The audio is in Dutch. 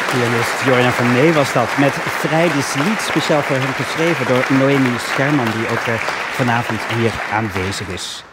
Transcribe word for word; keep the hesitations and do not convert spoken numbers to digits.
Pianist Jorian van Mee was dat, met Vrijdes lied, speciaal voor hem geschreven door Noemi Scherman, die ook vanavond hier aanwezig is.